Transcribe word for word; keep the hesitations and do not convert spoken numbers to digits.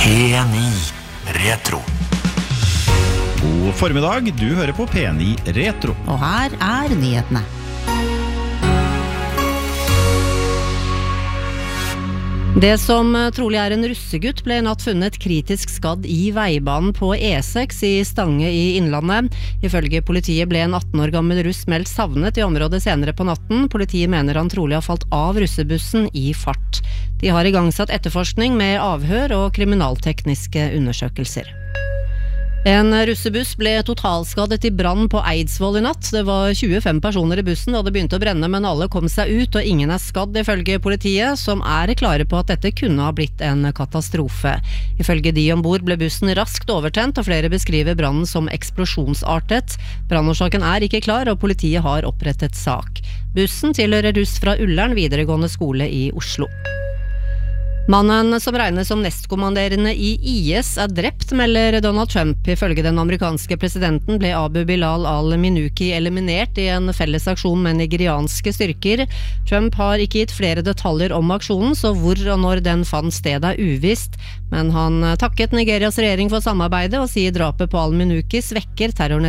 P ni Retro. God formiddag, du hører på P ni Retro. Og her er nyhetene. Det som trolig er en russegutt ble i natt funnet kritisk skadd i veibanen på E seks i Stange i Innlandet. Ifølge politiet ble en atten år gammel russ meldt savnet i området senere på natten. Politiet mener han trolig har falt av russebussen i fart. De har igangsatt etterforskning med avhør og kriminaltekniske undersøkelser. En russebuss ble totalskadet i brann på Eidsvoll i natt. Det var tjuefem personer i bussen da det begynte å brenne, men alle kom seg ut, og ingen er skadd ifølge politiet, som er klare på at dette kunne ha blitt en katastrofe. Ifølge de ombord ble bussen raskt overtent, og flere beskriver brannen som eksplosjonsartet. Brannårsaken er ikke klar, og politiet har opprettet sak. Bussen tilhører russ fra Ullern videregående skole i Oslo. Mannen som regnes som nestkommanderende i I S er drept, melder Donald Trump. Ifølge den amerikanske presidenten ble Abu Bilal al-Minuki eliminert i en felles aksjon med nigerianske styrker. Trump har ikke gitt flere detaljer om aksjonen, så hvor og når den fant sted er uvisst. Men han takket Nigerias regjering for samarbeidet og sier drapet på al-Minuki svekker terrornettverket